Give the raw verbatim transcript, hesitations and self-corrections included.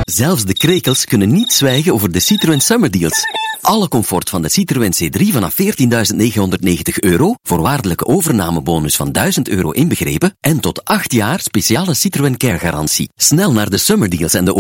Zelfs de krekels kunnen niet zwijgen over de Citroën Summer Deals. Alle comfort van de Citroën C drie vanaf veertienduizend negenhonderdnegentig euro, voorwaardelijke overnamebonus van duizend euro inbegrepen en tot acht jaar speciale Citroën Care garantie. Snel naar de Summer Deals en de